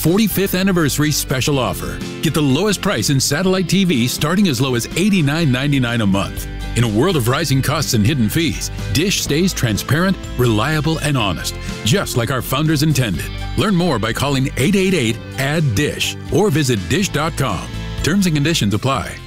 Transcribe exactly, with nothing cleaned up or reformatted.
forty-fifth anniversary special offer. Get the lowest price in satellite T V starting as low as eighty-nine ninety-nine a month. In a world of rising costs and hidden fees, Dish stays transparent, reliable, and honest, just like our founders intended. Learn more by calling eight eight eight, A D D, D I S H or visit dish dot com. Terms and conditions apply.